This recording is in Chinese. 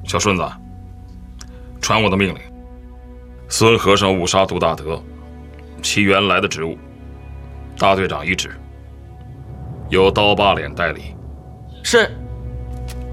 小顺子，传我的命令，孙和尚误杀杜大德，其原来的职务，大队长一职，由刀疤脸代理。 是。